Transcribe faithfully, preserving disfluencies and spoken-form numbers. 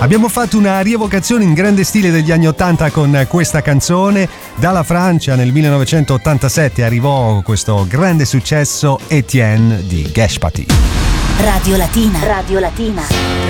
Abbiamo fatto una rievocazione in grande stile degli anni ottanta con questa canzone. Dalla Francia nel millenovecentottantasette arrivò questo grande successo, Etienne di Geshpati. Radio Latina. Radio Latina.